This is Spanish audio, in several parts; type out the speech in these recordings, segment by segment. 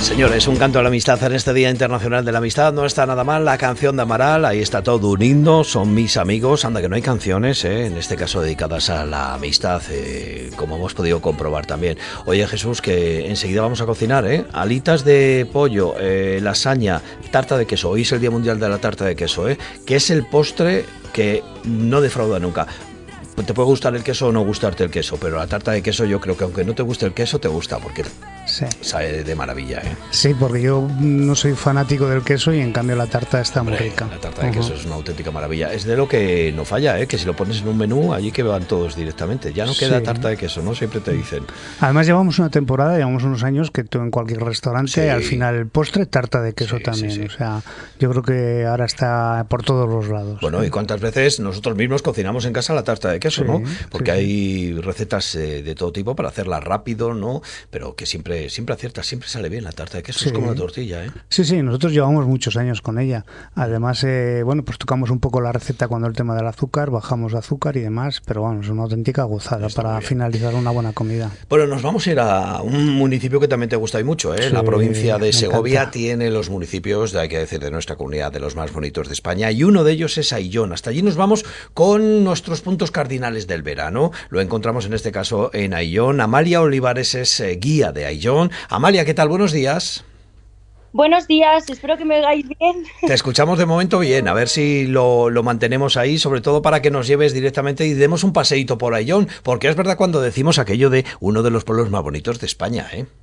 Señores, un canto a la amistad en este Día Internacional de la Amistad. No está nada mal la canción de Amaral, ahí está todo un himno, son mis amigos. Anda que no hay canciones, en este caso dedicadas a la amistad, como hemos podido comprobar también. Oye, Jesús, que enseguida vamos a cocinar, alitas de pollo, lasaña, tarta de queso. Hoy es el Día Mundial de la Tarta de Queso, que es el postre que no defrauda nunca. Te puede gustar el queso o no gustarte el queso, pero la tarta de queso yo creo que aunque no te guste el queso, te gusta, porque sí, sabe de maravilla, Sí, porque yo no soy fanático del queso y en cambio la tarta está muy rica. La tarta de queso es una auténtica maravilla. Es de lo que no falla, que si lo pones en un menú, allí que van todos directamente. Ya no queda tarta de queso, ¿no? Siempre te dicen. Además llevamos una temporada, llevamos unos años que tú en cualquier restaurante, al final el postre, tarta de queso también. Sí. O sea, yo creo que ahora está por todos los lados. Bueno, ¿y cuántas veces nosotros mismos cocinamos en casa la tarta de queso, ¿no? Porque hay recetas de todo tipo para hacerla rápido, ¿no? Pero que siempre acierta, siempre sale bien la tarta de queso, es como la tortilla, Sí, nosotros llevamos muchos años con ella. Además, pues tocamos un poco la receta cuando el tema del azúcar, bajamos azúcar y demás, pero bueno, es una auténtica gozada para finalizar una buena comida. Bueno, nos vamos a ir a un municipio que también te gusta y mucho, la provincia de Segovia tiene los municipios, hay que decir, de nuestra comunidad, de los más bonitos de España, y uno de ellos es Ayllón. Hasta allí nos vamos con nuestros puntos cardinales del verano. Lo encontramos en este caso en Ayllón. Amalia Olivares es guía de Ayllón. Amalia, ¿qué tal? Buenos días. Buenos días, espero que me oigáis bien. Te escuchamos de momento bien, a ver si lo mantenemos ahí, sobre todo para que nos lleves directamente y demos un paseíto por Ayllón, porque es verdad cuando decimos aquello de uno de los pueblos más bonitos de España,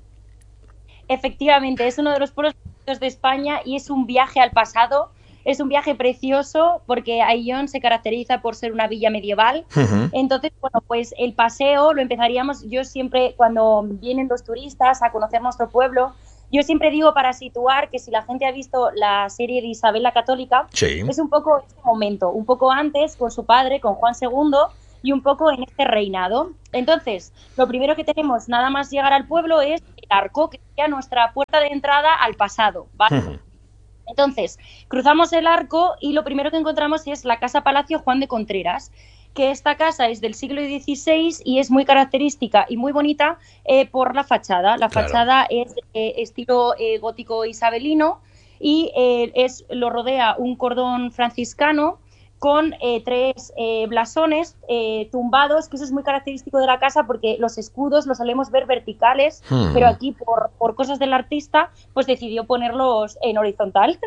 Efectivamente, es uno de los pueblos más bonitos de España y es un viaje al pasado. Es un viaje precioso porque Ayllón se caracteriza por ser una villa medieval. Uh-huh. Entonces, bueno, pues el paseo lo empezaríamos, yo siempre, cuando vienen los turistas a conocer nuestro pueblo, yo siempre digo para situar que si la gente ha visto la serie de Isabel la Católica, es un poco este momento, un poco antes con su padre, con Juan II, y un poco en este reinado. Entonces, lo primero que tenemos nada más llegar al pueblo es el arco, que sería nuestra puerta de entrada al pasado, ¿vale? Uh-huh. Entonces, cruzamos el arco y lo primero que encontramos es la Casa Palacio Juan de Contreras, que esta casa es del siglo XVI y es muy característica y muy bonita por la fachada. La fachada es estilo gótico isabelino y lo rodea un cordón franciscano con 3 blasones tumbados, que eso es muy característico de la casa porque los escudos los solemos ver verticales, pero aquí por cosas del artista pues decidió ponerlos en horizontal.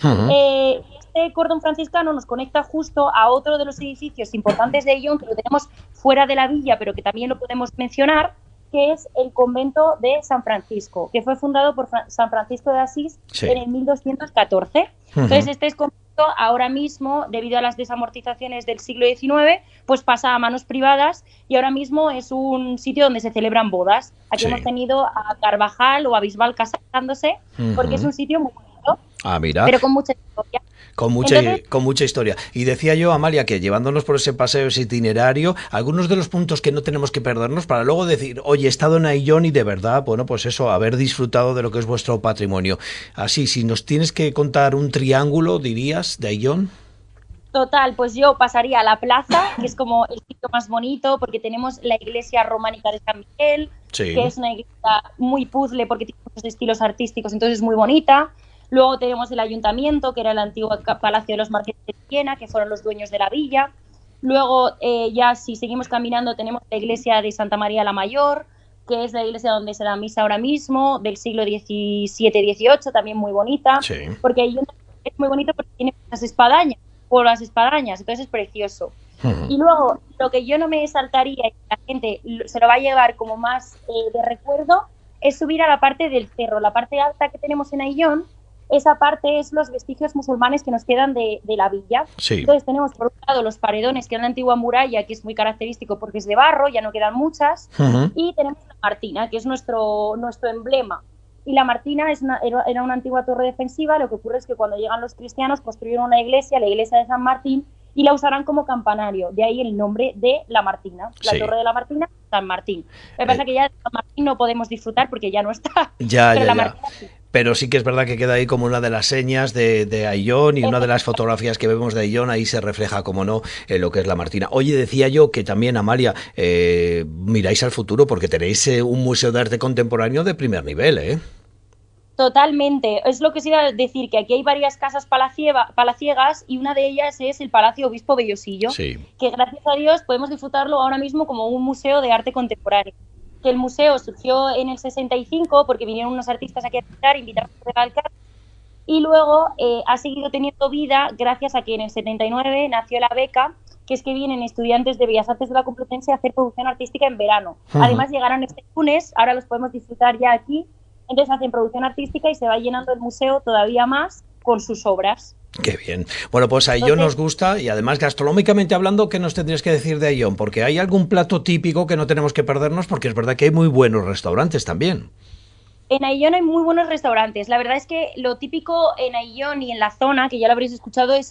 Este cordón franciscano nos conecta justo a otro de los edificios importantes de Ayllón, que lo tenemos fuera de la villa, pero que también lo podemos mencionar, que es el convento de San Francisco, que fue fundado por San Francisco de Asís en el 1214. Entonces, este es ahora mismo, debido a las desamortizaciones del siglo XIX, pues pasa a manos privadas y ahora mismo es un sitio donde se celebran bodas. Aquí hemos tenido a Carvajal o a Bisbal casándose, porque es un sitio muy bonito, pero con mucha historia. Con mucha historia. Y decía yo, Amalia, que llevándonos por ese paseo, ese itinerario, algunos de los puntos que no tenemos que perdernos para luego decir, oye, he estado en Ayllón y de verdad, bueno, pues eso, haber disfrutado de lo que es vuestro patrimonio. Así, si nos tienes que contar un triángulo, dirías, de Ayllón. Total, pues yo pasaría a la plaza, que es como el sitio más bonito, porque tenemos la iglesia románica de San Miguel, que es una iglesia muy puzzle porque tiene muchos estilos artísticos, entonces es muy bonita. Luego tenemos el ayuntamiento, que era el antiguo palacio de los marqueses de Villena, que fueron los dueños de la villa. Luego, ya si seguimos caminando, tenemos la iglesia de Santa María la Mayor, que es la iglesia donde se da misa ahora mismo, del siglo XVII-XVIII, también muy bonita. Porque ahí es muy bonito porque tiene las espadañas, entonces es precioso. Y luego, lo que yo no me saltaría y la gente se lo va a llevar como más de recuerdo, es subir a la parte del cerro, la parte alta que tenemos en Ayllón. Esa parte es los vestigios musulmanes que nos quedan de la villa. Entonces tenemos por un lado los paredones, que es la antigua muralla, que es muy característico porque es de barro, ya no quedan muchas, y tenemos la Martina, que es nuestro emblema. Y la Martina era una antigua torre defensiva. Lo que ocurre es que cuando llegan los cristianos construyeron una iglesia, la iglesia de San Martín, y la usarán como campanario, de ahí el nombre de la Martina, la torre de la Martina, San Martín. Lo que pasa es que ya de San Martín no podemos disfrutar porque ya no está. Martina, sí. Pero sí que es verdad que queda ahí como una de las señas de Ayllón, y una de las fotografías que vemos de Ayllón, ahí se refleja, como no, lo que es la Martina. Oye, decía yo que también, Amalia, miráis al futuro porque tenéis un museo de arte contemporáneo de primer nivel, ¿eh? Totalmente, es lo que os iba a decir, que aquí hay varias casas palaciegas y una de ellas es el Palacio Obispo Bellosillo, Sí. que gracias a Dios podemos disfrutarlo ahora mismo como un museo de arte contemporáneo. Que el museo surgió en el 65 porque vinieron unos artistas aquí a pintar, invitados a Alcázar, y luego ha seguido teniendo vida gracias a que en el 79 nació la beca, que es que vienen estudiantes de Bellas Artes de la Complutense a hacer producción artística en verano. Además llegaron este lunes, ahora los podemos disfrutar ya aquí. Entonces hacen producción artística y se va llenando el museo todavía más con sus obras. Qué bien. Bueno, pues a Ayllón nos gusta, y además gastronómicamente hablando, ¿qué nos tendrías que decir de Ayllón? Porque hay algún plato típico que no tenemos que perdernos, porque es verdad que hay muy buenos restaurantes también. En Ayllón hay muy buenos restaurantes. La verdad es que lo típico en Ayllón y en la zona, que ya lo habréis escuchado, es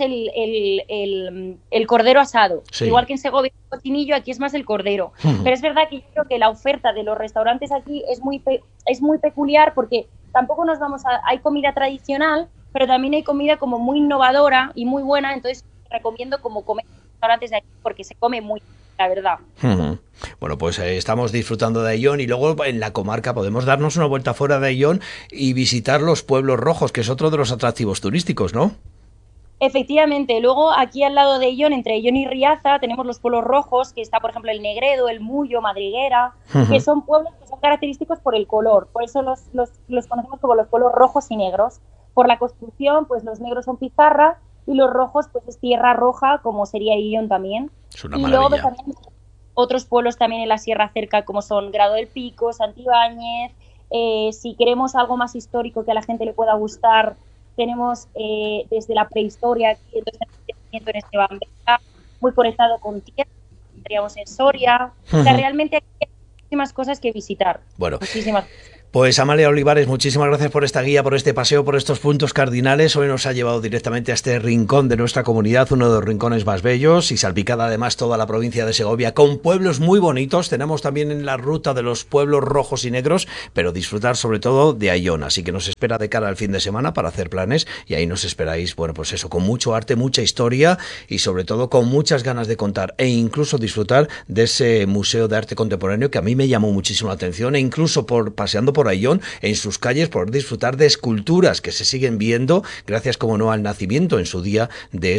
el cordero asado. Sí. Igual que en Segovia el cocinillo, aquí es más el cordero. Pero es verdad que yo creo que la oferta de los restaurantes aquí es muy peculiar, porque tampoco nos vamos a... Hay comida tradicional, pero también hay comida como muy innovadora y muy buena. Entonces recomiendo como comer en restaurantes de aquí porque se come muy bien, la verdad. Bueno, pues estamos disfrutando de Ayllón, y luego en la comarca podemos darnos una vuelta fuera de Ayllón y visitar los pueblos rojos, que es otro de los atractivos turísticos, ¿no? Efectivamente, luego aquí al lado de Ayllón, entre Ayllón y Riaza, tenemos los pueblos rojos, que está por ejemplo el Negredo, el Mullo, Madriguera, que son pueblos que son característicos por el color, por eso los conocemos como los pueblos rojos y negros. Por la construcción, pues los negros son pizarra y los rojos pues es tierra roja, como sería Ayllón también. Es una y maravilla. luego también otros pueblos también en la sierra cerca, como son Grado del Pico, Santibáñez. Si queremos algo más histórico que a la gente le pueda gustar, tenemos desde la prehistoria aquí, entonces en Esteban Vega, muy conectado con tierra, estaríamos en Soria. O sea, realmente aquí hay muchísimas cosas que visitar. Bueno, muchísimas. Pues Amalia Olivares, muchísimas gracias por esta guía, por este paseo, por estos puntos cardinales. Hoy nos ha llevado directamente a este rincón de nuestra comunidad, uno de los rincones más bellos, y salpicada además toda la provincia de Segovia, con pueblos muy bonitos. Tenemos también en la ruta de los pueblos rojos y negros, pero disfrutar sobre todo de Ayllón. Así que nos espera de cara al fin de semana para hacer planes, y ahí nos esperáis, bueno, pues eso, con mucho arte, mucha historia, y sobre todo con muchas ganas de contar e incluso disfrutar de ese Museo de Arte Contemporáneo que a mí me llamó muchísimo la atención, e incluso paseando por Ayllón, en sus calles, poder disfrutar de esculturas que se siguen viendo gracias, como no, al nacimiento en su día de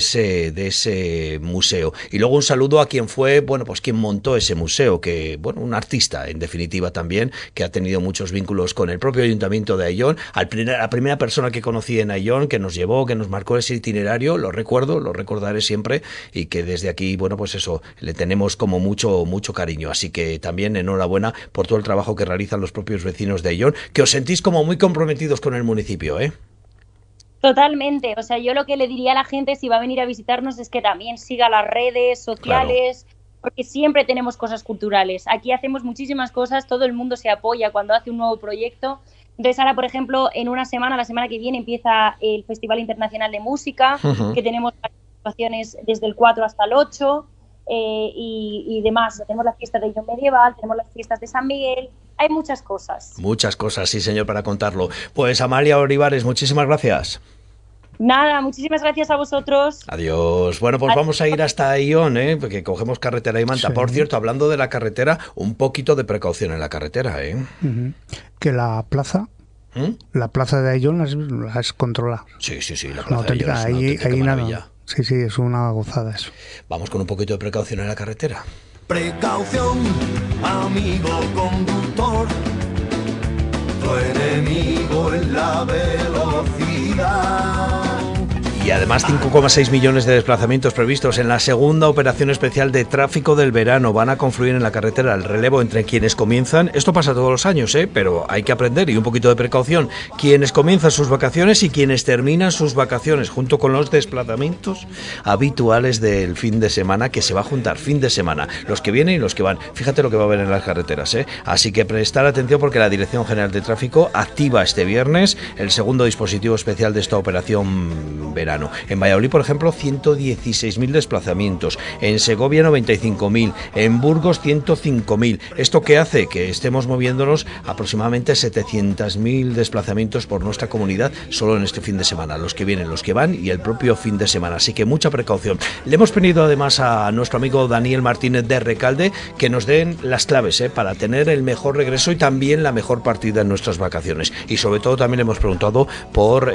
ese museo. Y luego un saludo a quien fue, bueno, pues quien montó ese museo, que, bueno, un artista en definitiva también, que ha tenido muchos vínculos con el propio Ayuntamiento de Ayllón. La primera persona que conocí en Ayllón, que nos llevó, que nos marcó ese itinerario, lo recuerdo, lo recordaré siempre, y que desde aquí, bueno, pues eso, le tenemos como mucho cariño. Así que también enhorabuena por todo el trabajo que realizan los propios vecinos de Ayllón, que os sentís como muy comprometidos con el municipio, ¿eh? Totalmente, o sea, yo lo que le diría a la gente si va a venir a visitarnos es que también siga las redes sociales, claro, porque siempre tenemos cosas culturales. Aquí hacemos muchísimas cosas, todo el mundo se apoya cuando hace un nuevo proyecto. Entonces ahora, por ejemplo, en una semana, la semana que viene, empieza el Festival Internacional de Música, que tenemos participaciones desde el 4 hasta el 8, y demás. Tenemos las fiestas de Ayllón Medieval, tenemos las fiestas de San Miguel, hay muchas cosas. Muchas cosas, sí señor, para contarlo. Pues Amalia Olivares, muchísimas gracias. Nada, muchísimas gracias a vosotros. Adiós. Bueno, pues vamos a ir hasta Ayllón, porque cogemos carretera y Manta. Sí. Por cierto, hablando de la carretera, un poquito de precaución en la carretera, ¿eh? Que la plaza... La plaza de Ayllón la es controlada. Sí, la plaza de Ayllón es una auténtica maravilla. Nada. Sí, es una gozada eso. Vamos con un poquito de precaución en la carretera. Precaución, amigo conductor, tu enemigo es la velocidad. Y además 5,6 millones de desplazamientos previstos en la segunda operación especial de tráfico del verano. Van a confluir en la carretera el relevo entre quienes comienzan. Esto pasa todos los años, pero hay que aprender, y un poquito de precaución. Quienes comienzan sus vacaciones y quienes terminan sus vacaciones, junto con los desplazamientos habituales del fin de semana, que se va a juntar fin de semana, los que vienen y los que van. Fíjate lo que va a haber en las carreteras, Así que prestar atención, porque la Dirección General de Tráfico activa este viernes el segundo dispositivo especial de esta operación verano. verano. En Valladolid, por ejemplo, 116.000 desplazamientos. En Segovia, 95.000. En Burgos, 105.000. ¿Esto qué hace? Que estemos moviéndonos aproximadamente 700.000 desplazamientos por nuestra comunidad solo en este fin de semana. Los que vienen, los que van y el propio fin de semana. Así que mucha precaución. Le hemos pedido además a nuestro amigo Daniel Martínez de Recalde que nos den las claves para tener el mejor regreso y también la mejor partida en nuestras vacaciones. Y sobre todo también le hemos preguntado por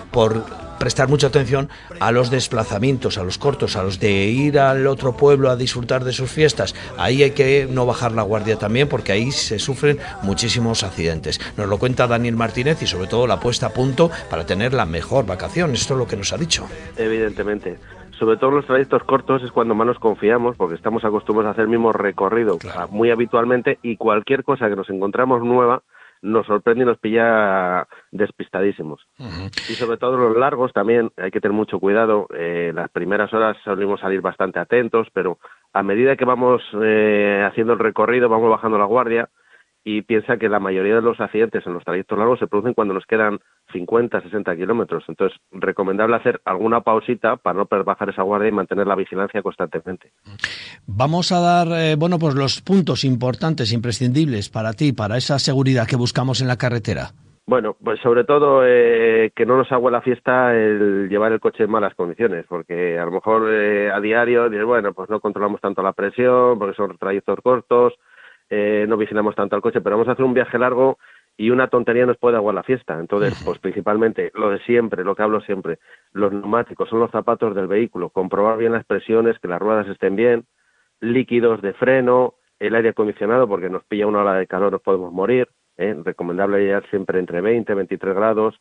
prestar mucha atención a los desplazamientos, a los cortos, a los de ir al otro pueblo a disfrutar de sus fiestas. Ahí hay que no bajar la guardia también, porque ahí se sufren muchísimos accidentes. Nos lo cuenta Daniel Martínez y sobre todo la puesta a punto para tener la mejor vacación. Esto es lo que nos ha dicho. Evidentemente. Sobre todo en los trayectos cortos es cuando más nos confiamos, porque estamos acostumbrados a hacer el mismo recorrido muy habitualmente, y cualquier cosa que nos encontramos nueva nos sorprende y nos pilla despistadísimos. Y sobre todo los largos también hay que tener mucho cuidado. Las primeras horas solimos salir bastante atentos, pero a medida que vamos haciendo el recorrido vamos bajando la guardia, y piensa que la mayoría de los accidentes en los trayectos largos se producen cuando nos quedan 50, 60 kilómetros. Entonces, recomendable hacer alguna pausita para no bajar esa guardia y mantener la vigilancia constantemente. Vamos a dar, pues los puntos importantes, imprescindibles para ti, para esa seguridad que buscamos en la carretera. Bueno, pues sobre todo que no nos haga la fiesta el llevar el coche en malas condiciones, porque a lo mejor a diario, pues no controlamos tanto la presión, porque son trayectos cortos, no vigilamos tanto al coche, pero vamos a hacer un viaje largo y una tontería nos puede aguar la fiesta. Entonces, pues principalmente lo de siempre, lo que hablo siempre, los neumáticos son los zapatos del vehículo, comprobar bien las presiones, que las ruedas estén bien, líquidos de freno, el aire acondicionado, porque nos pilla una ola de calor, nos podemos morir, recomendable llevar siempre entre 20 y 23 grados,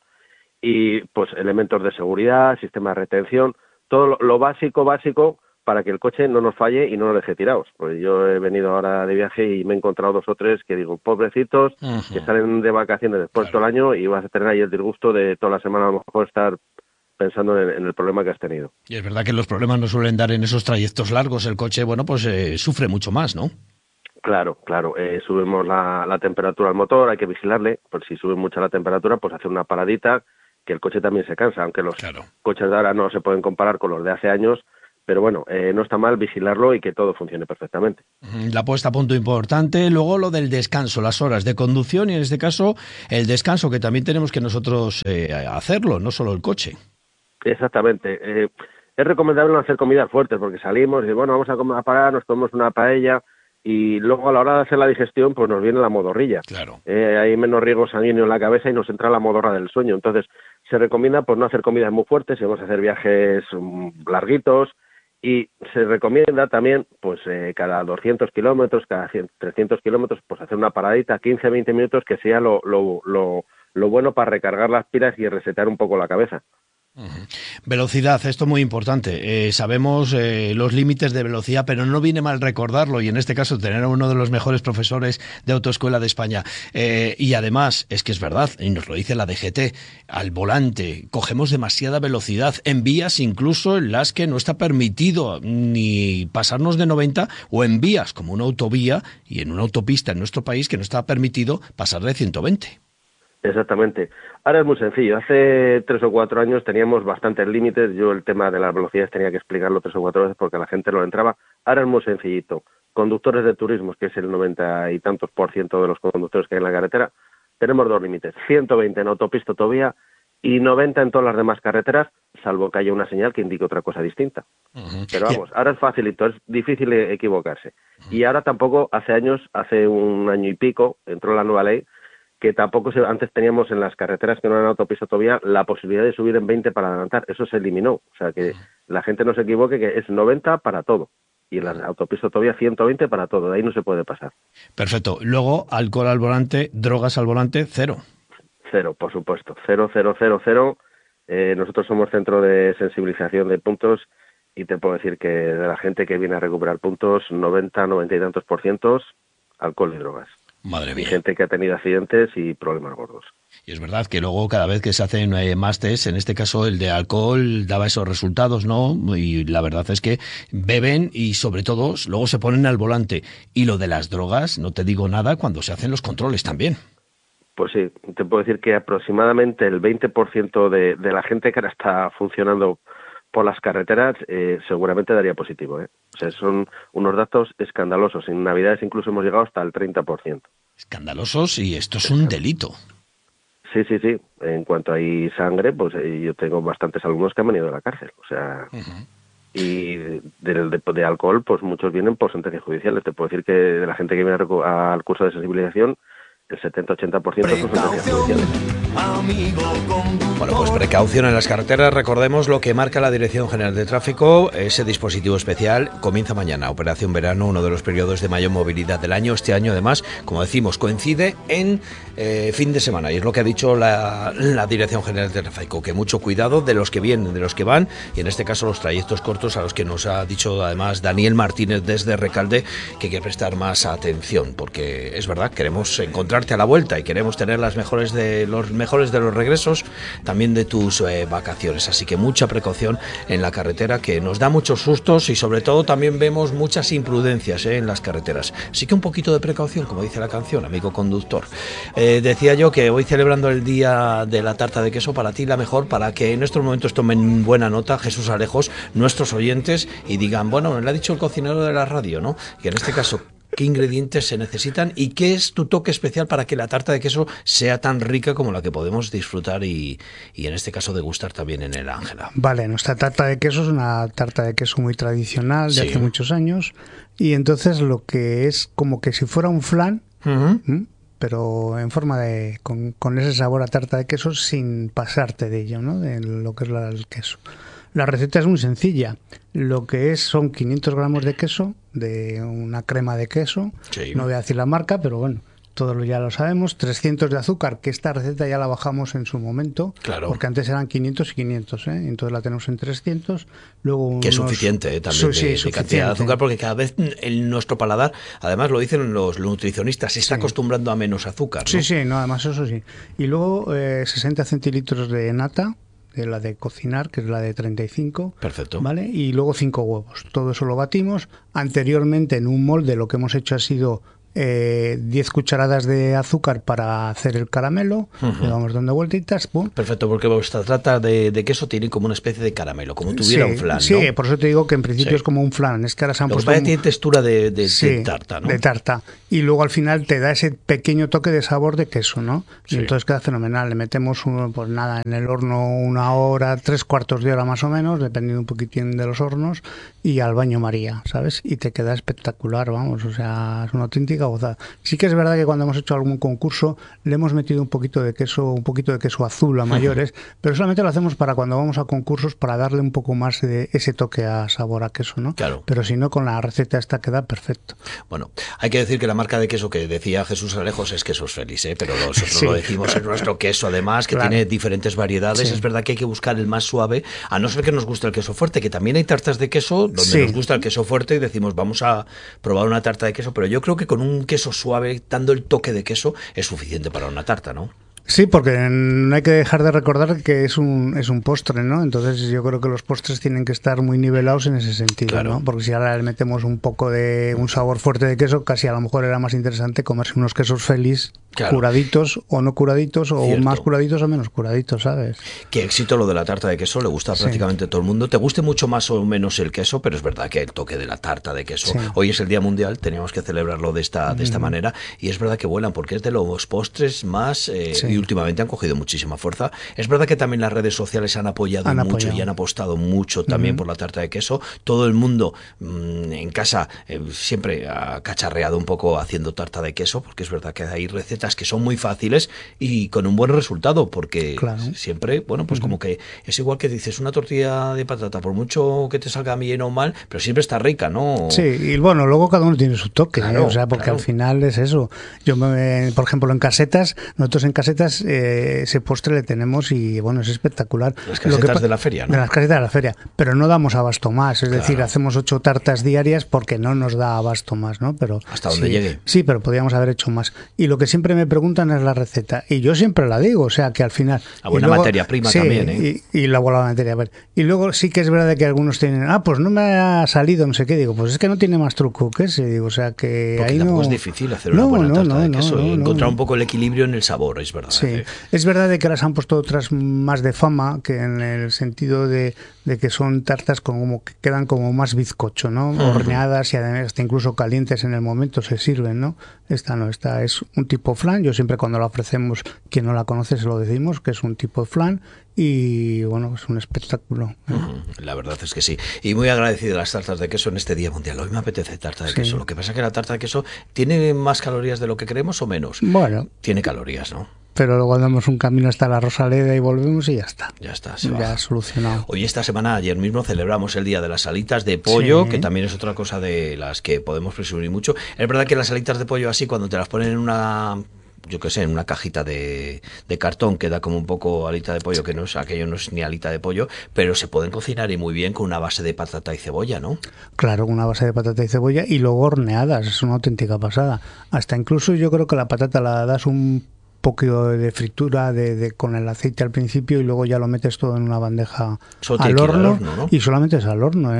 y pues elementos de seguridad, sistema de retención, todo lo básico para que el coche no nos falle y no nos deje tirados. Pues yo he venido ahora de viaje y me he encontrado 2 o 3 que digo, pobrecitos, que salen de vacaciones después todo el año y vas a tener ahí el disgusto de toda la semana a lo mejor estar pensando en el problema que has tenido. Y es verdad que los problemas no suelen dar en esos trayectos largos. El coche, sufre mucho más, ¿no? Claro. Subimos la temperatura al motor, hay que vigilarle. Pues si sube mucho la temperatura, pues hacer una paradita, que el coche también se cansa, aunque los coches de ahora no se pueden comparar con los de hace años. Pero bueno, no está mal vigilarlo y que todo funcione perfectamente. La puesta a punto importante, luego lo del descanso, las horas de conducción y en este caso el descanso, que también tenemos que nosotros hacerlo, no solo el coche. Exactamente. Es recomendable no hacer comidas fuertes porque salimos y vamos a parar, nos tomamos una paella y luego a la hora de hacer la digestión pues nos viene la modorrilla. Claro. Hay menos riego sanguíneo en la cabeza y nos entra la modorra del sueño. Entonces se recomienda pues no hacer comidas muy fuertes si vamos a hacer viajes larguitos. Y se recomienda también, pues cada 200 kilómetros, cada 300 kilómetros, pues hacer una paradita, 15-20 minutos, que sea lo bueno para recargar las pilas y resetear un poco la cabeza. Velocidad, esto es muy importante. Sabemos los límites de velocidad, pero no viene mal recordarlo y en este caso tener a uno de los mejores profesores de autoescuela de España. Y además, es que es verdad, y nos lo dice la DGT, al volante cogemos demasiada velocidad en vías incluso en las que no está permitido ni pasarnos de 90 o en vías como una autovía y en una autopista en nuestro país que no está permitido pasar de 120. Exactamente. Ahora es muy sencillo. Hace 3 o 4 años teníamos bastantes límites. Yo el tema de las velocidades tenía que explicarlo 3 o 4 veces porque la gente no lo entraba. Ahora es muy sencillito. Conductores de turismos, que es el 90 y tantos % de los conductores que hay en la carretera, tenemos 2 límites. 120 en autopista, autovía y 90 en todas las demás carreteras, salvo que haya una señal que indique otra cosa distinta. Pero vamos, ahora es facilito, es difícil equivocarse. Y ahora tampoco, hace un año y pico, entró la nueva ley que tampoco antes teníamos en las carreteras que no eran autopista todavía la posibilidad de subir en 20 para adelantar. Eso se eliminó. O sea, que la gente no se equivoque, que es 90 para todo. Y en la autopista todavía 120 para todo. De ahí no se puede pasar. Perfecto. Luego, alcohol al volante, drogas al volante, 0. 0, por supuesto. 0. Nosotros somos centro de sensibilización de puntos y te puedo decir que de la gente que viene a recuperar puntos, 90 y tantos %, alcohol y drogas. Madre mía. Y gente que ha tenido accidentes y problemas gordos. Y es verdad que luego cada vez que se hacen más test, en este caso el de alcohol daba esos resultados, ¿no? Y la verdad es que beben y sobre todo luego se ponen al volante. Y lo de las drogas, no te digo nada cuando se hacen los controles también. Pues sí, te puedo decir que aproximadamente el 20% de la gente que ahora está funcionando por las carreteras seguramente daría positivo, ¿eh? O sea, son unos datos escandalosos. En Navidades incluso hemos llegado hasta el 30%. Escandalosos, y esto es un delito. Sí, sí, sí. En cuanto hay sangre, pues yo tengo bastantes alumnos que han venido de la cárcel. O sea, y de alcohol, pues muchos vienen por sentencias judiciales. Te puedo decir que de la gente que viene al curso de sensibilización, el 70-80% son sentencias judiciales. Bueno, pues precaución en las carreteras. Recordemos lo que marca la Dirección General de Tráfico. Ese dispositivo especial comienza mañana. Operación Verano, uno de los periodos de mayor movilidad del año. Este año, además, como decimos, coincide en fin de semana. Y es lo que ha dicho la Dirección General de Tráfico, que mucho cuidado de los que vienen, de los que van, y en este caso los trayectos cortos, a los que nos ha dicho además Daniel Martínez desde Recalde, que hay que prestar más atención, porque es verdad, queremos encontrarte a la vuelta y queremos tener los mejores de los regresos, también de tus vacaciones. Así que mucha precaución en la carretera, que nos da muchos sustos, y sobre todo también vemos muchas imprudencias en las carreteras. Así que un poquito de precaución, como dice la canción, amigo conductor. Decía yo que hoy, celebrando el día de la tarta de queso, para ti la mejor, para que en estos momentos tomen buena nota Jesús Alejos, nuestros oyentes, y digan, bueno, le ha dicho el cocinero de la radio, ¿no? Y en este caso, ¿qué ingredientes se necesitan y qué es tu toque especial para que la tarta de queso sea tan rica como la que podemos disfrutar y en este caso degustar también en el Ángela? Vale, nuestra tarta de queso es una tarta de queso muy tradicional de hace muchos años, y entonces lo que es como que si fuera un flan, pero en forma de con ese sabor a tarta de queso sin pasarte de ello, ¿no? De lo que es el queso. La receta es muy sencilla. Lo que son 500 gramos de queso, de una crema de queso. Sí. No voy a decir la marca, pero bueno, todos ya lo sabemos. 300 de azúcar, que esta receta ya la bajamos en su momento. Claro. Porque antes eran 500 y 500, ¿eh? Entonces la tenemos en 300. Luego que es suficiente, también de cantidad de azúcar, porque cada vez en nuestro paladar, además lo dicen los nutricionistas, se está acostumbrando a menos azúcar, ¿no? Sí, no, además eso sí. Y luego 60 centilitros de nata, de la de cocinar, que es la de 35. Perfecto. ¿Vale? Y luego 5 huevos. Todo eso lo batimos. Anteriormente, en un molde, lo que hemos hecho ha sido 10 cucharadas de azúcar para hacer el caramelo. Le vamos dando vueltitas. ¡Pum! Perfecto, porque vuestra trata de queso tiene como una especie de caramelo, como tuviera un flan, ¿no? Sí, por eso te digo que en principio es como un flan. Es que ahora se han puesto... tiene textura de tarta, ¿no? De tarta. Y luego al final te da ese pequeño toque de sabor de queso, ¿no? Y entonces queda fenomenal. Le metemos, pues nada, en el horno 1 hora, 3/4 de hora más o menos, dependiendo un poquitín de los hornos, y al baño María, ¿sabes? Y te queda espectacular, vamos. O sea, es una auténtica gozada. Sí que es verdad que cuando hemos hecho algún concurso le hemos metido un poquito de queso azul a mayores, pero solamente lo hacemos para cuando vamos a concursos, para darle un poco más de ese toque a sabor a queso, ¿no? Claro. Pero si no, con la receta esta queda perfecto. Bueno, hay que decir que la marca de queso que decía Jesús Alejos es Quesos Feliz, ¿eh? Pero nosotros lo decimos en nuestro queso, además, que tiene diferentes variedades. Es verdad que hay que buscar el más suave, a no ser que nos guste el queso fuerte, que también hay tartas de queso donde nos gusta el queso fuerte y decimos, vamos a probar una tarta de queso, pero yo creo que con un queso suave, dando el toque de queso, es suficiente para una tarta, ¿no? Sí, porque no hay que dejar de recordar que es un postre, ¿no? Entonces yo creo que los postres tienen que estar muy nivelados en ese sentido, ¿no? Porque si ahora le metemos un poco de un sabor fuerte de queso, casi a lo mejor era más interesante comerse unos quesos Feliz curaditos o no curaditos, o más curaditos o menos curaditos, ¿sabes? Qué éxito lo de la tarta de queso, le gusta a prácticamente todo el mundo. Te guste mucho más o menos el queso, pero es verdad que el toque de la tarta de queso, hoy es el Día Mundial, teníamos que celebrarlo de esta manera, y es verdad que vuelan, porque es de los postres más... y últimamente han cogido muchísima fuerza. Es verdad que también las redes sociales han apoyado mucho y han apostado mucho también por la tarta de queso. Todo el mundo en casa siempre ha cacharreado un poco haciendo tarta de queso, porque es verdad que hay recetas que son muy fáciles y con un buen resultado, porque siempre, bueno, pues como que es igual que dices una tortilla de patata, por mucho que te salga bien o mal, pero siempre está rica, ¿no? Sí, y bueno, luego cada uno tiene su toque, o sea, porque al final es eso. Yo, por ejemplo, nosotros en casetas casetas, ese postre le tenemos y bueno, es espectacular. Las casetas de la feria, ¿no? De las casetas de la feria, pero no damos abasto más, es decir, hacemos 8 tartas diarias porque no nos da abasto más, ¿no? Pero hasta donde llegue. Sí, pero podríamos haber hecho más. Y lo que siempre me preguntan es la receta, y yo siempre la digo, o sea que al final... La buena materia prima también, ¿eh? Y la buena materia. Y luego sí que es verdad que algunos tienen, pues no me ha salido, no sé qué, digo, pues es que no tiene más truco que ese, digo, o sea que porque ahí tampoco no... es difícil hacer una buena tarta de queso, encontrar un poco el equilibrio en el sabor, es verdad. Sí, es verdad de que las han puesto otras más de fama, que en el sentido de que son tartas como que quedan como más bizcocho, ¿no? Horneadas y además hasta incluso calientes en el momento se sirven, ¿no? Esta no, esta es un tipo flan. Yo siempre cuando la ofrecemos, quien no la conoce se lo decimos, que es un tipo flan y bueno, es un espectáculo. La verdad es que sí. Y muy agradecido las tartas de queso en este Día Mundial. Hoy me apetece tarta de queso. Lo que pasa es que la tarta de queso tiene más calorías de lo que creemos o menos. Bueno. Tiene calorías, ¿no? Pero luego damos un camino hasta la Rosaleda y volvemos y ya está. Ya está, ya solucionado. Hoy esta semana, ayer mismo, celebramos el Día de las Alitas de Pollo, que también es otra cosa de las que podemos presumir mucho. Es verdad que las alitas de pollo así, cuando te las ponen en una... yo qué sé, en una cajita de cartón que da como un poco alita de pollo, que no es, aquello no es ni alita de pollo, pero se pueden cocinar y muy bien con una base de patata y cebolla, ¿no? Claro, una base de patata y cebolla y luego horneadas, es una auténtica pasada. Hasta incluso yo creo que la patata la das un poco de fritura con el aceite al principio y luego ya lo metes todo en una bandeja al horno, ¿no? Y solamente es al horno,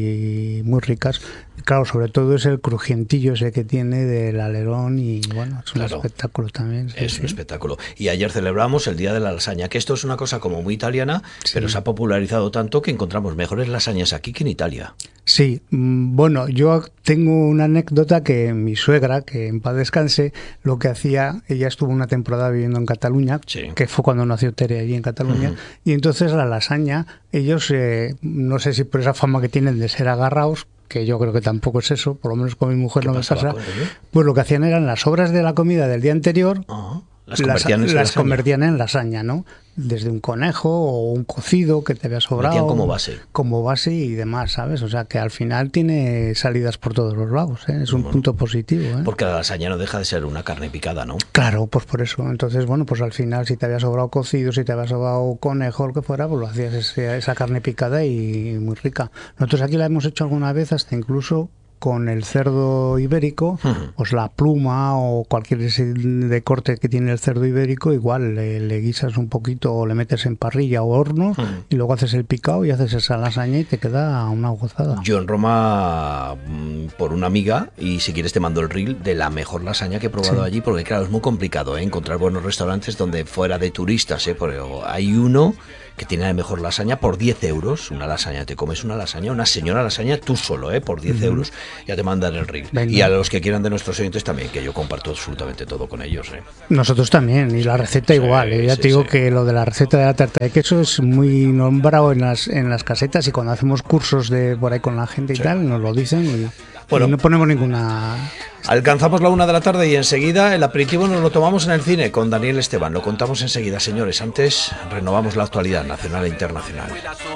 y muy ricas. Claro, sobre todo es el crujientillo ese que tiene del alerón y bueno, es un espectáculo también. Es un espectáculo. Y ayer celebramos el Día de la Lasaña, que esto es una cosa como muy italiana, pero se ha popularizado tanto que encontramos mejores lasañas aquí que en Italia. Sí, bueno, yo tengo una anécdota que mi suegra, que en paz descanse, lo que hacía, ella estuvo una temporada viviendo en Cataluña, que fue cuando nació Tere allí en Cataluña, y entonces la lasaña, ellos, no sé si por esa fama que tienen de ser agarrados, que yo creo que tampoco es eso, por lo menos con mi mujer no me pasa, pues lo que hacían eran las sobras de la comida del día anterior, las convertían en lasaña, ¿no? Desde un conejo o un cocido que te había sobrado. Metían como base. Como base y demás, ¿sabes? O sea, que al final tiene salidas por todos los lados, ¿eh? Es un punto positivo, ¿eh? Porque la lasaña no deja de ser una carne picada, ¿no? Claro, pues por eso. Entonces, bueno, pues al final si te había sobrado cocido, si te había sobrado conejo, lo que fuera, pues lo hacías esa carne picada y muy rica. Nosotros aquí la hemos hecho alguna vez hasta incluso con el cerdo ibérico, pues la pluma o cualquier de corte que tiene el cerdo ibérico, igual le guisas un poquito o le metes en parrilla o horno y luego haces el picado y haces esa lasaña y te queda una gozada. Yo en Roma, por una amiga, y si quieres te mando el reel de la mejor lasaña que he probado allí, porque claro, es muy complicado, encontrar buenos restaurantes donde fuera de turistas, pero hay uno que tiene la mejor lasaña por 10 euros. Una lasaña, te comes una lasaña, una señora lasaña tú solo, por 10 euros. Ya te mandan el reel. Venga. Y a los que quieran de nuestros oyentes también, que yo comparto absolutamente todo con ellos. Nosotros también, y la receta igual. Ya te digo que lo de la receta de la tarta de queso es muy nombrado en las casetas y cuando hacemos cursos de por ahí con la gente y tal, nos lo dicen y no ponemos ninguna... Alcanzamos la 1 de la tarde y enseguida el aperitivo nos lo tomamos en el cine con Daniel Esteban. Lo contamos enseguida, señores. Antes renovamos la actualidad nacional e internacional.